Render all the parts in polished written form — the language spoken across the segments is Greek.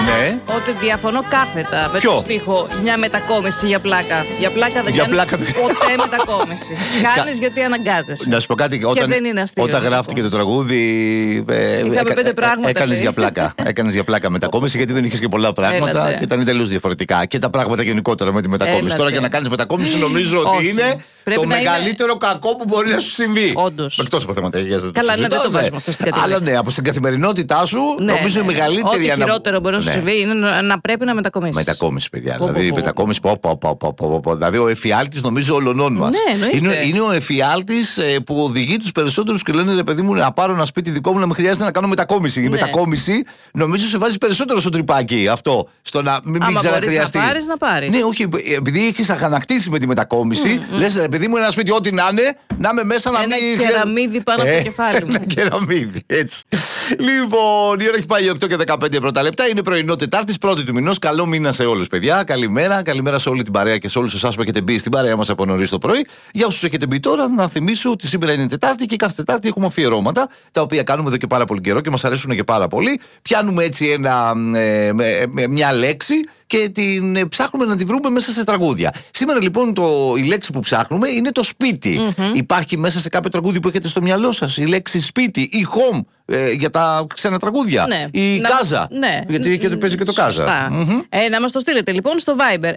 Ναι. Ότι διαφωνώ κάθετα με το στίχο μια μετακόμιση για πλάκα. Για πλάκα δεν κάνεις ποτέ μετακόμιση. Κάνεις γιατί αναγκάζεσαι. Να σου πω κάτι, όταν γράφτηκε το τραγούδι. Είχαμε 5 πράγματα. Έκανες για πλάκα. Έκανες για πλάκα μετακόμιση γιατί δεν είχες και πολλά πράγματα και ήταν τελείως διαφορετικά. Και τα πράγματα γενικότερα με τη μετακόμιση. Τώρα για να κάνεις μετακόμιση νομίζω ότι είναι το μεγαλύτερο κακό που μπορεί να σου συμβεί. Όντως. Εκτός από θέματα υγείας. Καλά, ναι, δεν το βάζουμε αυτό στην κατηγορία. Αλλά ναι, από την καθημερινότητά σου νομίζω η μεγαλύτερη. Ό,τι χειρότερο μπορεί να σου συμβεί είναι να πρέπει να μετακομίσεις. Μετακόμιση, παιδιά. Δηλαδή η μετακόμιση. Δηλαδή ο εφιάλτης νομίζω όλων μας. Είναι ο εφιάλτης που οδηγεί τους περισσότερους και λένε ρε παιδί μου να πάρω ένα σπίτι δικό μου να μην χρειάζεται να κάνω μετακόμιση. Η μετακόμιση νομίζω σε βάζει περισσότερο στο τρυπάκι αυτό. Στο να μην ξαναχρειαστεί. Να πάρεις. Ναι, όχι, επειδή έχεις αγανακτήσει με τη μετακόμιση, λες ρε παιδί μου ένα σπίτι ό,τι να είναι, να είμαι μέσα να μην. Ένα κεραμίδι πάνω από το κεφάλι μου. Ένα κεραμίδι, έτσι. Λοιπόν, η ώρα έχει πάει 8 και 15 πρώτα λεπτά. Είναι πρωινό Τετάρτης, 1η του μηνός. Καλό μήνα σε όλους, παιδιά. Καλημέρα. Καλημέρα σε όλη την παρέα και σε όλους εσάς που έχετε μπει στην παρέα μας από νωρίς το πρωί. Για όσους έχετε μπει τώρα, να θυμίσω ότι σήμερα είναι Τετάρτη και κάθε Τετάρτη έχουμε αφιερώματα τα οποία κάνουμε εδώ και πάρα πολύ καιρό και μας αρέσουν και πάρα πολύ. Πιάνουμε έτσι μια λέξη και την ψάχνουμε να τη βρούμε μέσα σε τραγούδια. Σήμερα λοιπόν η λέξη που ψάχνουμε είναι το σπίτι. Υπάρχει μέσα σε κάποιο τραγούδι που έχετε στο μυαλό σας η λέξη σπίτι ή home για τα ξένα τραγούδια. Ναι. Η κάζα. Ναι. Γιατί παίζει και το κάζα. Να μας το στείλετε λοιπόν στο Viber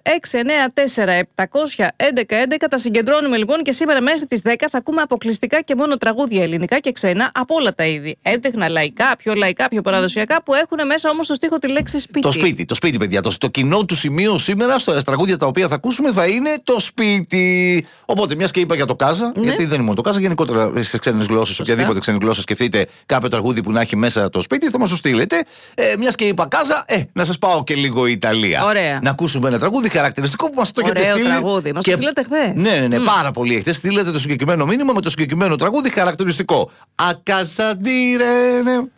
694-700-1111. Τα συγκεντρώνουμε λοιπόν και σήμερα μέχρι τις 10 θα ακούμε αποκλειστικά και μόνο τραγούδια ελληνικά και ξένα από όλα τα είδη. Έντεχνα, λαϊκά, πιο παραδοσιακά που έχουν μέσα όμως το στίχο τη λέξη σπίτι. Το σπίτι, παιδιά. Το κοινό του σημείο σήμερα στα τραγούδια τα οποία θα ακούσουμε θα είναι το σπίτι. Οπότε, μιας και είπα για το κάζα, γιατί δεν είναι μόνο το κάζα, γενικότερα στις ξένες γλώσσες, οποιαδήποτε ξένη γλώσσα σκεφτείτε κάποιο τραγούδι που να έχει μέσα το σπίτι, θα μας το στείλετε. Μιας και είπα κάζα, να σας πάω και λίγο Ιταλία. Ωραία. Να ακούσουμε ένα τραγούδι χαρακτηριστικό που μας το έχετε στείλει. Τραγούδι. Μας το στείλετε χθες. Ναι, πάρα πολύ. Χθες στείλετε το συγκεκριμένο μήνυμα με το συγκεκριμένο τραγούδι χαρακτηριστικό. Ακαζαντήρενε.